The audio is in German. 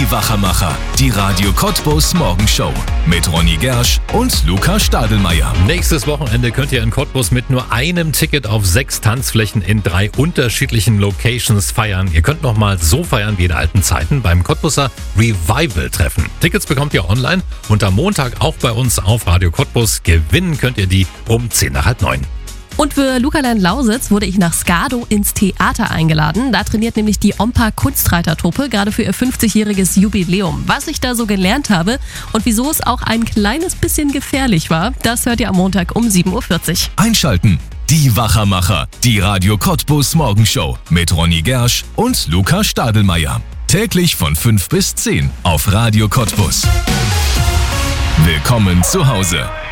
Die Wachermacher, die Radio Cottbus Morgenshow mit Ronny Gersch und Luca Stadelmeier. Nächstes Wochenende könnt ihr in Cottbus mit nur einem Ticket auf 6 Tanzflächen in 3 unterschiedlichen Locations feiern. Ihr könnt nochmal so feiern wie in alten Zeiten beim Cottbuser Revival-Treffen. Tickets bekommt ihr online und am Montag auch bei uns auf Radio Cottbus. Gewinnen könnt ihr die um 8:10. Und für Lucaland Lausitz wurde ich nach Skado ins Theater eingeladen. Da trainiert nämlich die Ompa Kunstreitertruppe gerade für ihr 50-jähriges Jubiläum. Was ich da so gelernt habe und wieso es auch ein kleines bisschen gefährlich war, das hört ihr am Montag um 7:40 Uhr. Einschalten. Die Wachermacher, die Radio Cottbus Morgenshow mit Ronny Gersch und Luca Stadelmeier. Täglich von 5 bis 10 auf Radio Cottbus. Willkommen zu Hause.